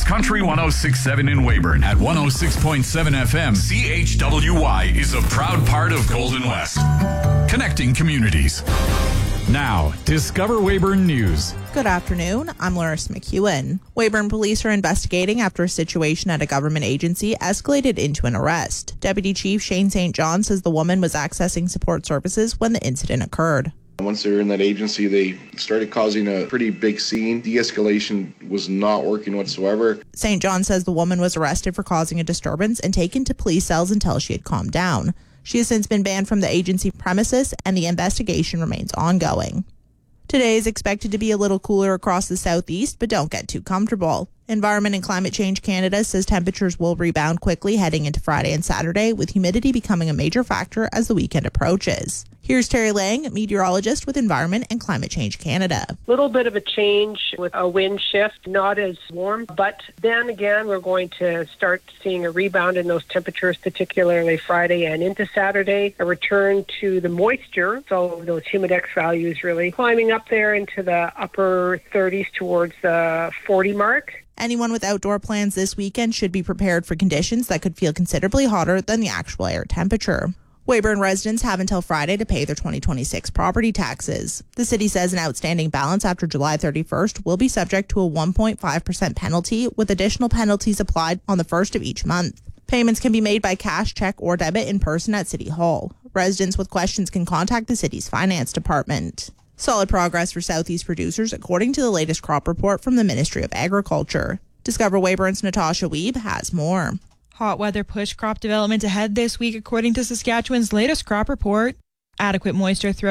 is Country 106.7 in Weyburn. At 106.7 FM, CHWY is a proud part of Golden West. Connecting communities. Now, Discover Weyburn News. Good afternoon. I'm Larissa McEwen. Weyburn police are investigating after a situation at a government agency escalated into an arrest. Deputy Chief Shane St. John says the woman was accessing support services when the incident occurred. Once they were in that agency, they started causing a pretty big scene. De-escalation was not working whatsoever. St. John says the woman was arrested for causing a disturbance and taken to police cells until she had calmed down. She has since been banned from the agency premises, and the investigation remains ongoing. Today is expected to be a little cooler across the southeast, but don't get too comfortable. Environment and Climate Change Canada says temperatures will rebound quickly heading into Friday and Saturday, with humidity becoming a major factor as the weekend approaches. Here's Terry Lang, meteorologist with Environment and Climate Change Canada. A little bit of a change with a wind shift, not as warm, but then again, we're going to start seeing a rebound in those temperatures, particularly Friday and into Saturday. A return to the moisture, so those humidex values really climbing up there into the upper 30s towards the 40 mark. Anyone with outdoor plans this weekend should be prepared for conditions that could feel considerably hotter than the actual air temperature. Weyburn residents have until Friday to pay their 2026 property taxes. The city says an outstanding balance after July 31st will be subject to a 1.5% penalty, with additional penalties applied on the first of each month. Payments can be made by cash, check, or debit in person at City Hall. Residents with questions can contact the city's finance department. Solid progress for Southeast producers, according to the latest crop report from the Ministry of Agriculture. Discover Weyburn's Natasha Weeb has more. Hot weather pushed crop development ahead this week, according to Saskatchewan's latest crop report. Adequate moisture throughout